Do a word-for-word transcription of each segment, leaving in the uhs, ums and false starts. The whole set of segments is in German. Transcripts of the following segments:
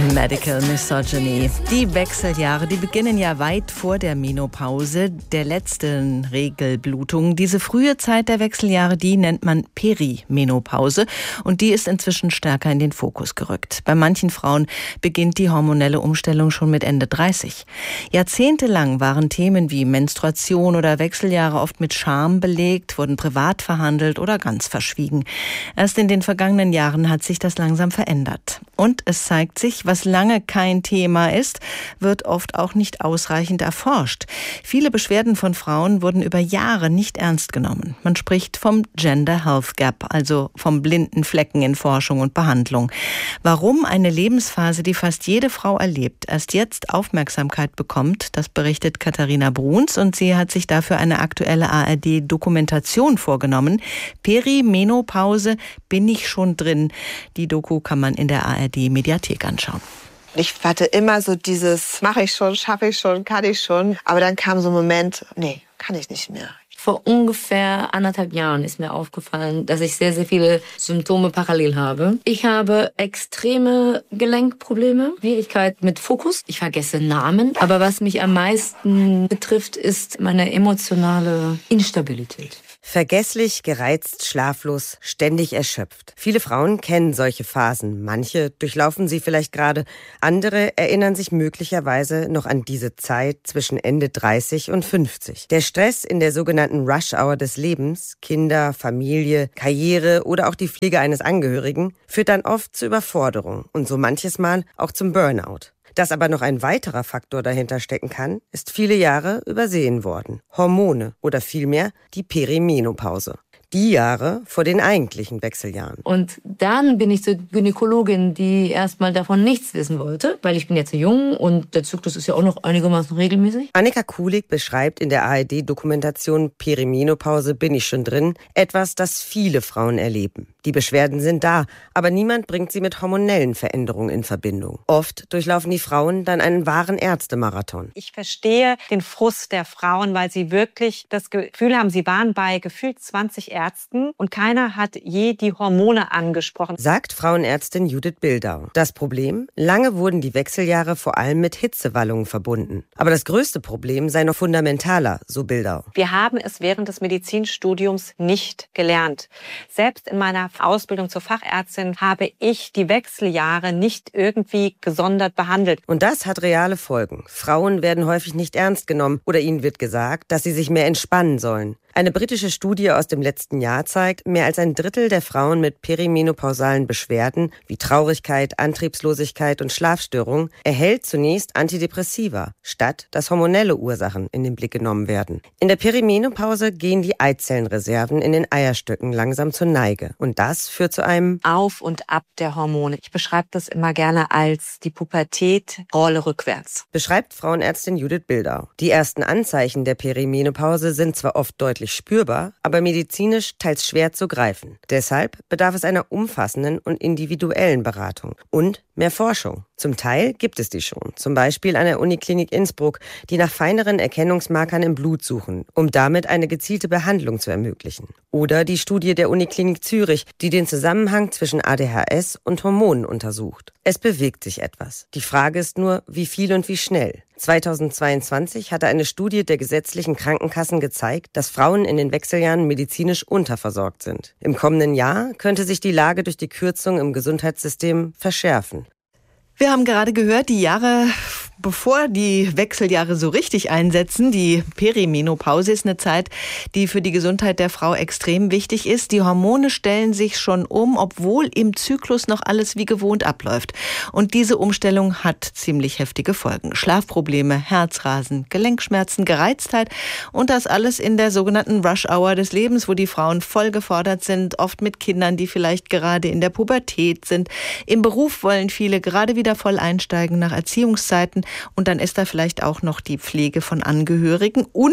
Medical Misogyny. Die Wechseljahre, die beginnen ja weit vor der Menopause, der letzten Regelblutung. Diese frühe Zeit der Wechseljahre, die nennt man Perimenopause und die ist inzwischen stärker in den Fokus gerückt. Bei manchen Frauen beginnt die hormonelle Umstellung schon mit Ende dreißig. Jahrzehntelang waren Themen wie Menstruation oder Wechseljahre oft mit Scham belegt, wurden privat verhandelt oder ganz verschwiegen. Erst in den vergangenen Jahren hat sich das langsam verändert. Und es zeigt sich, was lange kein Thema ist, wird oft auch nicht ausreichend erforscht. Viele Beschwerden von Frauen wurden über Jahre nicht ernst genommen. Man spricht vom Gender Health Gap, also vom blinden Flecken in Forschung und Behandlung. Warum eine Lebensphase, die fast jede Frau erlebt, erst jetzt Aufmerksamkeit bekommt, das berichtet Katharina Bruns und sie hat sich dafür eine aktuelle A R D-Dokumentation vorgenommen. Perimenopause, bin ich schon drin? Die Doku kann man in der A R D-Mediathek anschauen. Ich hatte immer so dieses, mache ich schon, schaffe ich schon, kann ich schon. Aber dann kam so ein Moment, nee, kann ich nicht mehr. Vor ungefähr anderthalb Jahren ist mir aufgefallen, dass ich sehr, sehr viele Symptome parallel habe. Ich habe extreme Gelenkprobleme, Schwierigkeit mit Fokus. Ich vergesse Namen. Aber was mich am meisten betrifft, ist meine emotionale Instabilität. Vergesslich, gereizt, schlaflos, ständig erschöpft. Viele Frauen kennen solche Phasen. Manche durchlaufen sie vielleicht gerade. Andere erinnern sich möglicherweise noch an diese Zeit zwischen Ende dreißig und fünfzig. Der Stress in der sogenannten Rush-Hour des Lebens, Kinder, Familie, Karriere oder auch die Pflege eines Angehörigen, führt dann oft zur Überforderung und so manches Mal auch zum Burnout. Dass aber noch ein weiterer Faktor dahinter stecken kann, ist viele Jahre übersehen worden. Hormone oder vielmehr die Perimenopause. Die Jahre vor den eigentlichen Wechseljahren. Und dann bin ich zur Gynäkologin, die erstmal davon nichts wissen wollte, weil ich bin jetzt jung und der Zyklus ist ja auch noch einigermaßen regelmäßig. Annika Kulig beschreibt in der A R D-Dokumentation Perimenopause, bin ich schon drin, etwas, das viele Frauen erleben. Die Beschwerden sind da, aber niemand bringt sie mit hormonellen Veränderungen in Verbindung. Oft durchlaufen die Frauen dann einen wahren Ärztemarathon. Ich verstehe den Frust der Frauen, weil sie wirklich das Gefühl haben, sie waren bei gefühlt zwanzig Ärzten und keiner hat je die Hormone angesprochen. Sagt Frauenärztin Judith Bildau. Das Problem? Lange wurden die Wechseljahre vor allem mit Hitzewallungen verbunden. Aber das größte Problem sei noch fundamentaler, so Bildau. Wir haben es während des Medizinstudiums nicht gelernt. Selbst in meiner Ausbildung zur Fachärztin habe ich die Wechseljahre nicht irgendwie gesondert behandelt. Und das hat reale Folgen. Frauen werden häufig nicht ernst genommen oder ihnen wird gesagt, dass sie sich mehr entspannen sollen. Eine britische Studie aus dem letzten Jahr zeigt, mehr als ein Drittel der Frauen mit perimenopausalen Beschwerden wie Traurigkeit, Antriebslosigkeit und Schlafstörungen erhält zunächst Antidepressiva, statt dass hormonelle Ursachen in den Blick genommen werden. In der Perimenopause gehen die Eizellenreserven in den Eierstöcken langsam zur Neige. Und das führt zu einem Auf und Ab der Hormone. Ich beschreibe das immer gerne als die Pubertät, Rolle rückwärts. Beschreibt Frauenärztin Judith Bildau. Die ersten Anzeichen der Perimenopause sind zwar oft deutlich spürbar, aber medizinisch teils schwer zu greifen. Deshalb bedarf es einer umfassenden und individuellen Beratung und mehr Forschung. Zum Teil gibt es die schon, zum Beispiel an der Uniklinik Innsbruck, die nach feineren Erkennungsmarkern im Blut suchen, um damit eine gezielte Behandlung zu ermöglichen. Oder die Studie der Uniklinik Zürich, die den Zusammenhang zwischen A D H S und Hormonen untersucht. Es bewegt sich etwas. Die Frage ist nur, wie viel und wie schnell. zweitausendzweiundzwanzig hatte eine Studie der gesetzlichen Krankenkassen gezeigt, dass Frauen in den Wechseljahren medizinisch unterversorgt sind. Im kommenden Jahr könnte sich die Lage durch die Kürzung im Gesundheitssystem verschärfen. Wir haben gerade gehört, die Jahre, bevor die Wechseljahre so richtig einsetzen, die Perimenopause ist eine Zeit, die für die Gesundheit der Frau extrem wichtig ist. Die Hormone stellen sich schon um, obwohl im Zyklus noch alles wie gewohnt abläuft. Und diese Umstellung hat ziemlich heftige Folgen. Schlafprobleme, Herzrasen, Gelenkschmerzen, Gereiztheit und das alles in der sogenannten Rush-Hour des Lebens, wo die Frauen voll gefordert sind, oft mit Kindern, die vielleicht gerade in der Pubertät sind. Im Beruf wollen viele gerade wieder voll einsteigen nach Erziehungszeiten und dann ist da vielleicht auch noch die Pflege von Angehörigen und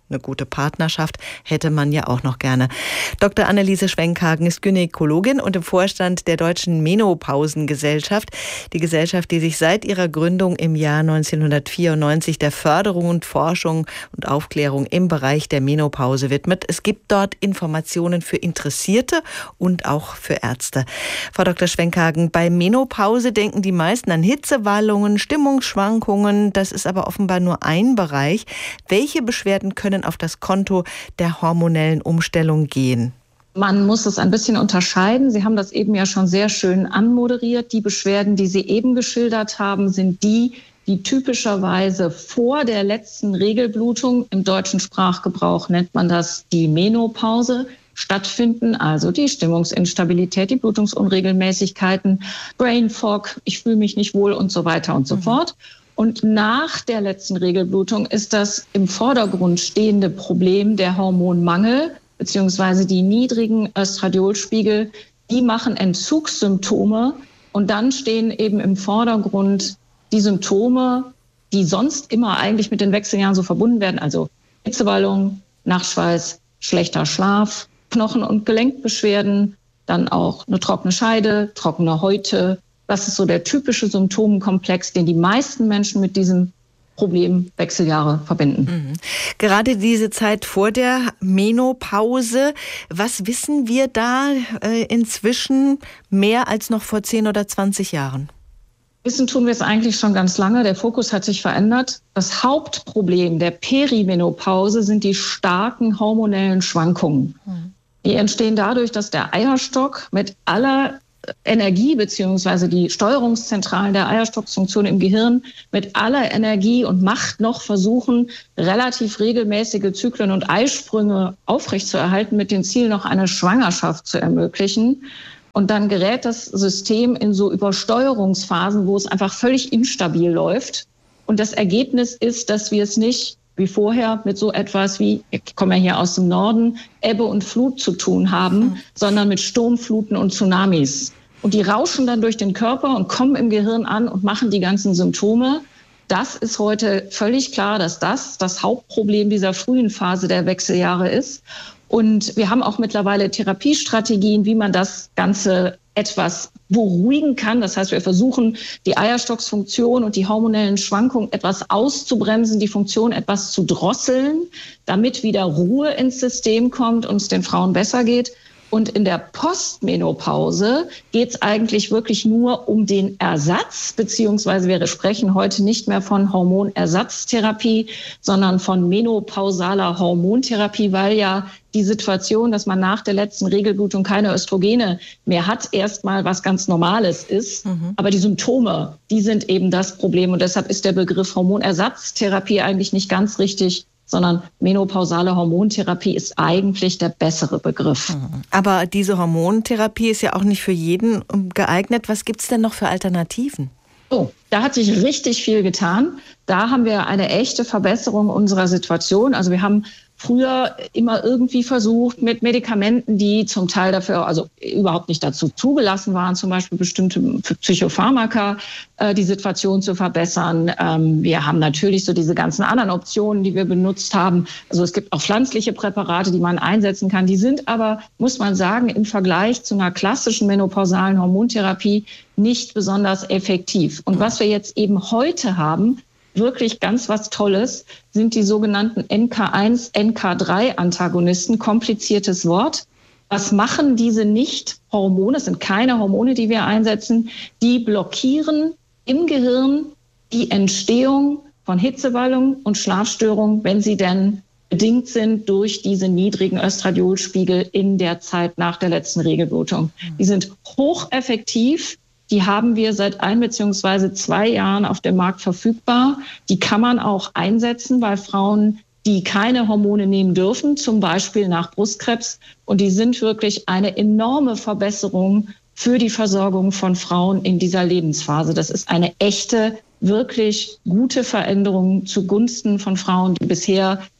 Eine gute Partnerschaft hätte man ja auch noch gerne. Doktor Anneliese Schwenkhagen ist Gynäkologin und im Vorstand der Deutschen Menopausengesellschaft. Die Gesellschaft, die sich seit ihrer Gründung im Jahr neunzehnhundertvierundneunzig der Förderung und Forschung und Aufklärung im Bereich der Menopause widmet. Es gibt dort Informationen für Interessierte und auch für Ärzte. Frau Doktor Schwenkhagen, bei Menopause denken die meisten an Hitzewallungen, Stimmungsschwankungen. Das ist aber offenbar nur ein Bereich. Welche Beschwerden können auf das Konto der hormonellen Umstellung gehen? Man muss es ein bisschen unterscheiden. Sie haben das eben ja schon sehr schön anmoderiert. Die Beschwerden, die Sie eben geschildert haben, sind die, die typischerweise vor der letzten Regelblutung, im deutschen Sprachgebrauch nennt man das die Menopause, stattfinden. Also die Stimmungsinstabilität, die Blutungsunregelmäßigkeiten, Brain Fog, ich fühle mich nicht wohl und so weiter und so mhm. fort. Und nach der letzten Regelblutung ist das im Vordergrund stehende Problem der Hormonmangel beziehungsweise die niedrigen Östradiolspiegel. Die machen Entzugssymptome und dann stehen eben im Vordergrund die Symptome, die sonst immer eigentlich mit den Wechseljahren so verbunden werden. Also Hitzewallung, Nachtschweiß, schlechter Schlaf, Knochen- und Gelenkbeschwerden, dann auch eine trockene Scheide, trockene Häute. Das ist so der typische Symptomenkomplex, den die meisten Menschen mit diesem Problem Wechseljahre verbinden. Mhm. Gerade diese Zeit vor der Menopause, was wissen wir da äh, inzwischen mehr als noch vor zehn oder zwanzig Jahren? Wissen tun wir es eigentlich schon ganz lange. Der Fokus hat sich verändert. Das Hauptproblem der Perimenopause sind die starken hormonellen Schwankungen. Mhm. Die entstehen dadurch, dass der Eierstock mit aller Energie beziehungsweise die Steuerungszentralen der Eierstockfunktion im Gehirn mit aller Energie und Macht noch versuchen, relativ regelmäßige Zyklen und Eisprünge aufrechtzuerhalten, mit dem Ziel, noch eine Schwangerschaft zu ermöglichen. Und dann gerät das System in so Übersteuerungsphasen, wo es einfach völlig instabil läuft. Und das Ergebnis ist, dass wir es nicht wie vorher mit so etwas wie, ich komme ja hier aus dem Norden, Ebbe und Flut zu tun haben, mhm. sondern mit Sturmfluten und Tsunamis. Und die rauschen dann durch den Körper und kommen im Gehirn an und machen die ganzen Symptome. Das ist heute völlig klar, dass das das Hauptproblem dieser frühen Phase der Wechseljahre ist. Und wir haben auch mittlerweile Therapiestrategien, wie man das Ganze etwas beruhigen kann. Das heißt, wir versuchen, die Eierstocksfunktion und die hormonellen Schwankungen etwas auszubremsen, die Funktion etwas zu drosseln, damit wieder Ruhe ins System kommt und es den Frauen besser geht. Und in der Postmenopause geht es eigentlich wirklich nur um den Ersatz, beziehungsweise wir sprechen heute nicht mehr von Hormonersatztherapie, sondern von menopausaler Hormontherapie, weil ja die Situation, dass man nach der letzten Regelblutung keine Östrogene mehr hat, erstmal was ganz Normales ist. Mhm. Aber die Symptome, die sind eben das Problem. Und deshalb ist der Begriff Hormonersatztherapie eigentlich nicht ganz richtig, sondern menopausale Hormontherapie ist eigentlich der bessere Begriff. Aber diese Hormontherapie ist ja auch nicht für jeden geeignet. Was gibt es denn noch für Alternativen? Oh, da hat sich richtig viel getan. Da haben wir eine echte Verbesserung unserer Situation. Also wir haben früher immer irgendwie versucht, mit Medikamenten, die zum Teil dafür, also überhaupt nicht dazu zugelassen waren, zum Beispiel bestimmte Psychopharmaka, äh, die Situation zu verbessern. Ähm, wir haben natürlich so diese ganzen anderen Optionen, die wir benutzt haben. Also es gibt auch pflanzliche Präparate, die man einsetzen kann. Die sind aber, muss man sagen, im Vergleich zu einer klassischen menopausalen Hormontherapie nicht besonders effektiv. Und was wir jetzt eben heute haben, wirklich ganz was Tolles, sind die sogenannten N K eins N K drei Antagonisten. Kompliziertes Wort. Was machen diese Nicht-Hormone? Es sind keine Hormone, die wir einsetzen. Die blockieren im Gehirn die Entstehung von Hitzewallungen und Schlafstörungen, wenn sie denn bedingt sind durch diese niedrigen Östradiolspiegel in der Zeit nach der letzten Regelblutung. Die sind hocheffektiv. Die haben wir seit ein bzw. zwei Jahren auf dem Markt verfügbar. Die kann man auch einsetzen bei Frauen, die keine Hormone nehmen dürfen, zum Beispiel nach Brustkrebs. Und die sind wirklich eine enorme Verbesserung für die Versorgung von Frauen in dieser Lebensphase. Das ist eine echte, wirklich gute Veränderung zugunsten von Frauen, die bisher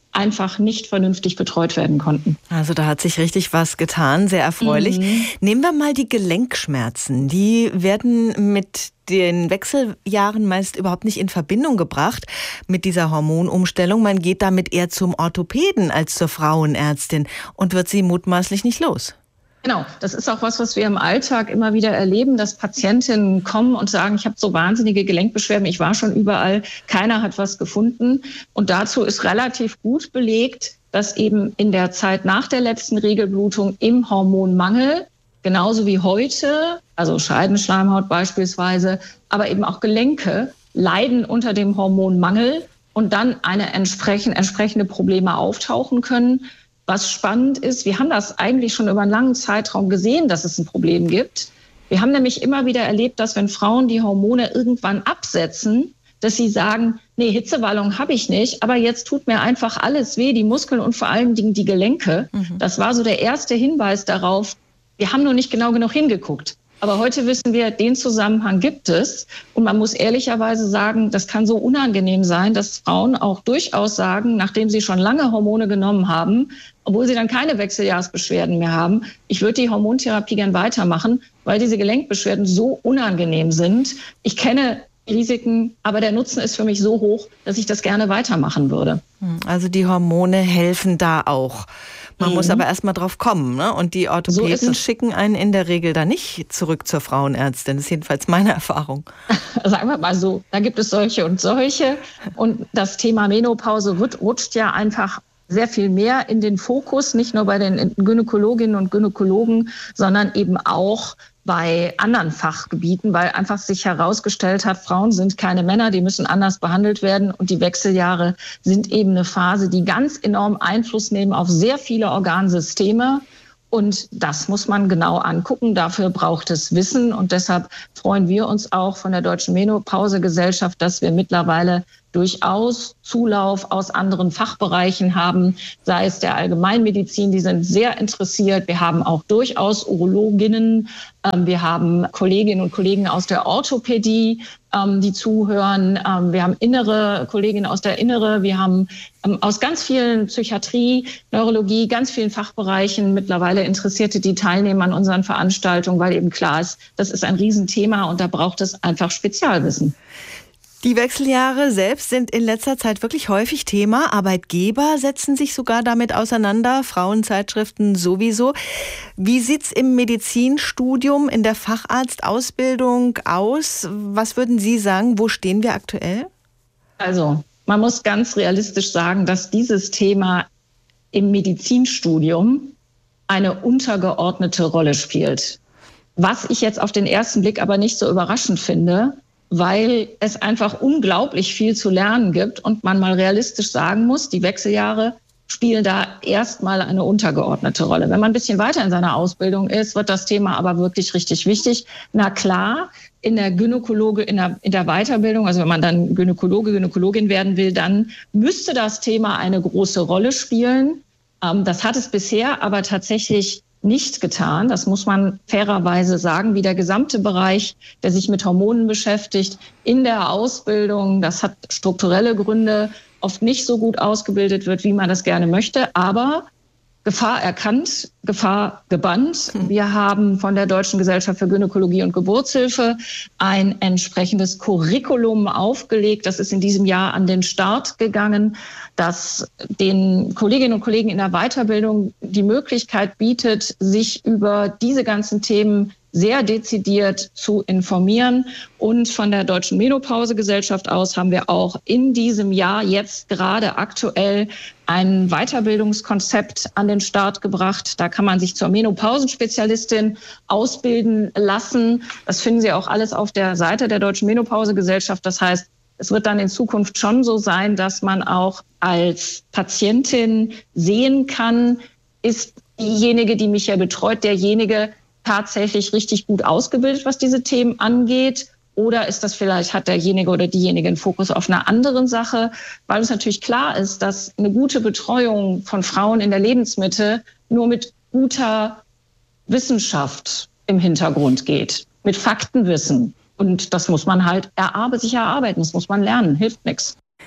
einfach nicht vernünftig betreut werden konnten. Also da hat sich richtig was getan, sehr erfreulich. Mhm. Nehmen wir mal die Gelenkschmerzen. Die werden mit den Wechseljahren meist überhaupt nicht in Verbindung gebracht mit dieser Hormonumstellung. Man geht damit eher zum Orthopäden als zur Frauenärztin und wird sie mutmaßlich nicht los. Genau, das ist auch was, was wir im Alltag immer wieder erleben, dass Patientinnen kommen und sagen, ich habe so wahnsinnige Gelenkbeschwerden, ich war schon überall, keiner hat was gefunden. Und dazu ist relativ gut belegt, dass eben in der Zeit nach der letzten Regelblutung im Hormonmangel, genauso wie heute, also Scheidenschleimhaut beispielsweise, aber eben auch Gelenke, leiden unter dem Hormonmangel und dann eine entsprechend, entsprechende Probleme auftauchen können. Was spannend ist, wir haben das eigentlich schon über einen langen Zeitraum gesehen, dass es ein Problem gibt. Wir haben nämlich immer wieder erlebt, dass wenn Frauen die Hormone irgendwann absetzen, dass sie sagen, nee, Hitzewallung habe ich nicht, aber jetzt tut mir einfach alles weh, die Muskeln und vor allen Dingen die Gelenke. Mhm. Das war so der erste Hinweis darauf, wir haben nur nicht genau genug hingeguckt. Aber heute wissen wir, den Zusammenhang gibt es. Und man muss ehrlicherweise sagen, das kann so unangenehm sein, dass Frauen auch durchaus sagen, nachdem sie schon lange Hormone genommen haben, obwohl sie dann keine Wechseljahrsbeschwerden mehr haben, ich würde die Hormontherapie gern weitermachen, weil diese Gelenkbeschwerden so unangenehm sind. Ich kenne Risiken, aber der Nutzen ist für mich so hoch, dass ich das gerne weitermachen würde. Also die Hormone helfen da auch. Man mhm. muss aber erst mal drauf kommen, ne? Und die Orthopäden so schicken einen in der Regel da nicht zurück zur Frauenärztin. Das ist jedenfalls meine Erfahrung. Sagen wir mal so, da gibt es solche und solche. Und das Thema Menopause wird, rutscht ja einfach sehr viel mehr in den Fokus, nicht nur bei den Gynäkologinnen und Gynäkologen, sondern eben auch bei anderen Fachgebieten, weil einfach sich herausgestellt hat, Frauen sind keine Männer, die müssen anders behandelt werden und die Wechseljahre sind eben eine Phase, die ganz enorm Einfluss nehmen auf sehr viele Organsysteme. Und das muss man genau angucken. Dafür braucht es Wissen. Und deshalb freuen wir uns auch von der Deutschen Menopausegesellschaft, dass wir mittlerweile durchaus Zulauf aus anderen Fachbereichen haben, sei es der Allgemeinmedizin, die sind sehr interessiert. Wir haben auch durchaus Urologinnen, ähm, wir haben Kolleginnen und Kollegen aus der Orthopädie, ähm, die zuhören. Ähm, wir haben innere Kolleginnen aus der Innere, wir haben ähm, aus ganz vielen Psychiatrie, Neurologie, ganz vielen Fachbereichen mittlerweile Interessierte, die teilnehmen an unseren Veranstaltungen, weil eben klar ist, das ist ein Riesenthema und da braucht es einfach Spezialwissen. Die Wechseljahre selbst sind in letzter Zeit wirklich häufig Thema. Arbeitgeber setzen sich sogar damit auseinander, Frauenzeitschriften sowieso. Wie sieht's im Medizinstudium, in der Facharztausbildung aus? Was würden Sie sagen, wo stehen wir aktuell? Also, man muss ganz realistisch sagen, dass dieses Thema im Medizinstudium eine untergeordnete Rolle spielt. Was ich jetzt auf den ersten Blick aber nicht so überraschend finde, weil es einfach unglaublich viel zu lernen gibt und man mal realistisch sagen muss, die Wechseljahre spielen da erstmal eine untergeordnete Rolle. Wenn man ein bisschen weiter in seiner Ausbildung ist, wird das Thema aber wirklich richtig wichtig. Na klar, in der Gynäkologe, in der, in der Weiterbildung, also wenn man dann Gynäkologe, Gynäkologin werden will, dann müsste das Thema eine große Rolle spielen. Ähm, das hat es bisher aber tatsächlich nicht getan. Das muss man fairerweise sagen, wie der gesamte Bereich, der sich mit Hormonen beschäftigt, in der Ausbildung, das hat strukturelle Gründe, oft nicht so gut ausgebildet wird, wie man das gerne möchte. Aber Gefahr erkannt, Gefahr gebannt. Wir haben von der Deutschen Gesellschaft für Gynäkologie und Geburtshilfe ein entsprechendes Curriculum aufgelegt. Das ist in diesem Jahr an den Start gegangen, das den Kolleginnen und Kollegen in der Weiterbildung die Möglichkeit bietet, sich über diese ganzen Themen sehr dezidiert zu informieren. Und von der Deutschen Menopausegesellschaft aus haben wir auch in diesem Jahr jetzt gerade aktuell ein Weiterbildungskonzept an den Start gebracht. Da kann man sich zur Menopausenspezialistin ausbilden lassen. Das finden Sie auch alles auf der Seite der Deutschen Menopausegesellschaft. Das heißt, es wird dann in Zukunft schon so sein, dass man auch als Patientin sehen kann, ist diejenige, die mich ja betreut, derjenige, tatsächlich richtig gut ausgebildet, was diese Themen angeht? Oder ist das vielleicht, hat derjenige oder diejenige einen Fokus auf einer anderen Sache? Weil es natürlich klar ist, dass eine gute Betreuung von Frauen in der Lebensmitte nur mit guter Wissenschaft im Hintergrund geht, mit Faktenwissen. Und das muss man halt erarbe, sich erarbeiten, das muss man lernen, hilft nichts.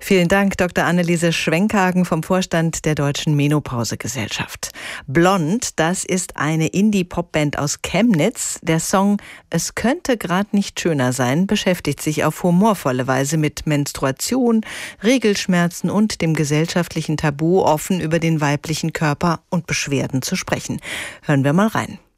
Vielen Dank, Doktor Anneliese Schwenkhagen vom Vorstand der Deutschen Menopausegesellschaft. Blond, das ist eine Indie-Pop-Band aus Chemnitz. Der Song "Es könnte grad nicht schöner sein" beschäftigt sich auf humorvolle Weise mit Menstruation, Regelschmerzen und dem gesellschaftlichen Tabu, offen über den weiblichen Körper und Beschwerden zu sprechen. Hören wir mal rein.